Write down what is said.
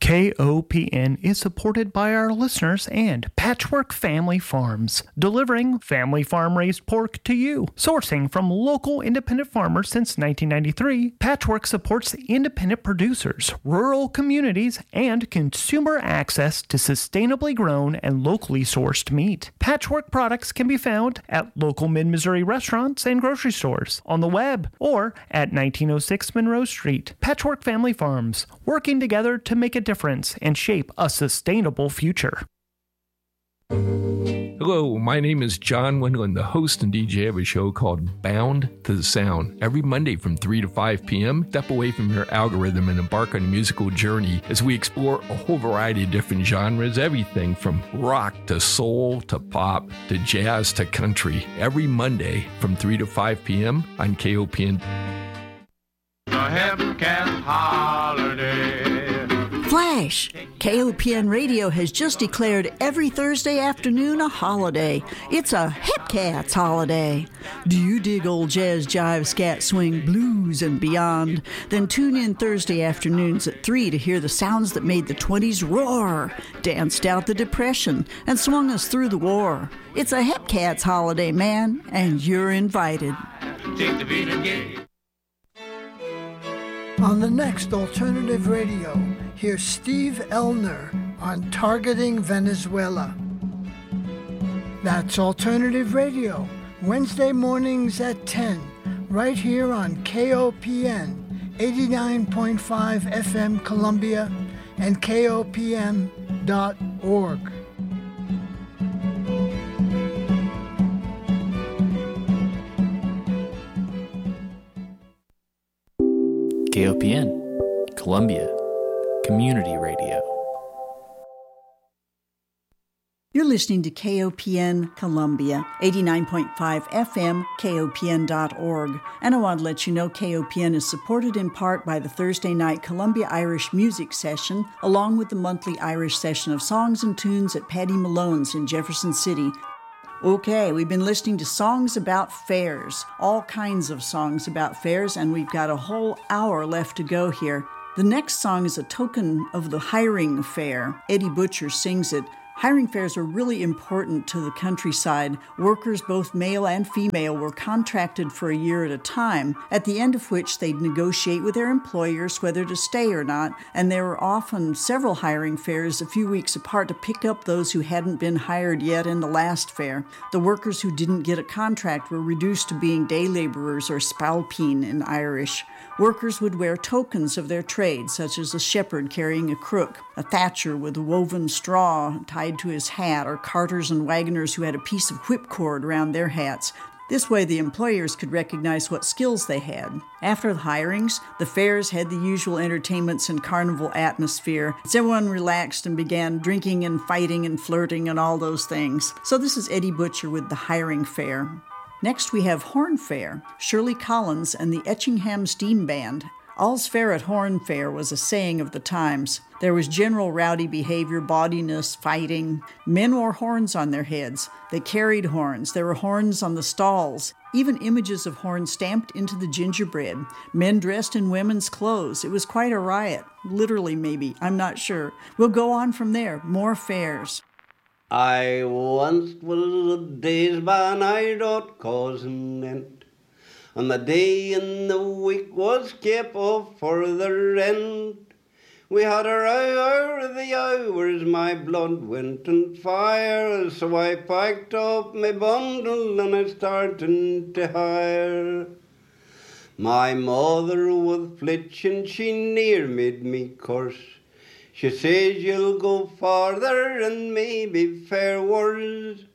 KOPN is supported by our listeners and Patchwork Family Farms, delivering family farm-raised pork to you. Sourcing from local independent farmers since 1993, Patchwork supports independent producers, rural communities, and consumer access to sustainably grown and locally sourced meat. Patchwork products can be found at local mid-Missouri restaurants and grocery stores, on the web, or at 1906 Monroe Street. Patchwork Family Farms, working together to make a difference and shape a sustainable future. Hello, my name is John Wendland, the host and DJ of a show called Bound to the Sound. Every Monday from 3 to 5 p.m., step away from your algorithm and embark on a musical journey as we explore a whole variety of different genres, everything from rock to soul to pop to jazz to country. Every Monday from 3 to 5 p.m. on KOPN. The Hepcat Holiday. Flash! KOPN Radio has just declared every Thursday afternoon a holiday. It's a Hepcats holiday. Do you dig old jazz, jive, scat, swing, blues, and beyond? Then tune in Thursday afternoons at 3 to hear the sounds that made the 20s roar, danced out the Depression, and swung us through the war. It's a Hepcats holiday, man, and you're invited. Take the beat and get it. On the next Alternative Radio, here's Steve Elner on Targeting Venezuela. That's Alternative Radio, Wednesday mornings at 10, right here on KOPN 89.5 FM Columbia and KOPN.org. KOPN, Columbia, Community Radio. You're listening to KOPN Columbia, 89.5 FM, KOPN.org. And I want to let you know KOPN is supported in part by the Thursday night Columbia Irish Music Session, along with the monthly Irish session of songs and tunes at Paddy Malone's in Jefferson City. Okay, we've been listening to songs about fairs, all kinds of songs about fairs, and we've got a whole hour left to go here. The next song is a token of the hiring fair. Eddie Butcher sings it. Hiring fairs are really important to the countryside. Workers, both male and female, were contracted for a year at a time, at the end of which they'd negotiate with their employers whether to stay or not, and there were often several hiring fairs a few weeks apart to pick up those who hadn't been hired yet in the last fair. The workers who didn't get a contract were reduced to being day laborers, or spalpeen in Irish. Workers would wear tokens of their trade, such as a shepherd carrying a crook, a thatcher with woven straw tied to his hat, or carters and wagoners who had a piece of whipcord around their hats. This way the employers could recognize what skills they had. After the hirings, the fairs had the usual entertainments and carnival atmosphere. Everyone relaxed and began drinking and fighting and flirting and all those things. So this is Eddie Butcher with the hiring fair. Next we have Horn Fair, Shirley Collins and the Etchingham Steam Band. All's fair at Horn Fair was a saying of the times. There was general rowdy behavior, bawdiness, fighting. Men wore horns on their heads. They carried horns. There were horns on the stalls. Even images of horns stamped into the gingerbread. Men dressed in women's clothes. It was quite a riot. Literally, maybe. I'm not sure. We'll go on from there. More fairs. I once was a day's man, I wrote cousin, and the day in the week was kept up for the rent. We had a row over the hours, my blood went on fire, so I packed up my bundle and I started to hire. My mother was flitching, she near made me curse. She says you'll go farther and maybe fare worse.